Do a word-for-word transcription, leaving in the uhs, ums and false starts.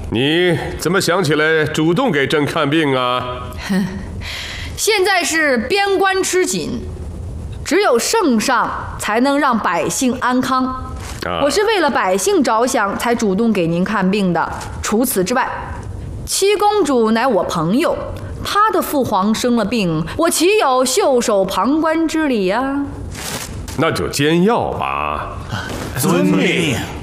你怎么想起来主动给朕看病啊？ 哼，现在是边关吃紧，只有圣上才能让百姓安康。啊、我是为了百姓着想，才主动给您看病的。除此之外，七公主乃我朋友，她的父皇生了病，我岂有袖手旁观之理呀、啊？ 那就煎药吧。 遵命。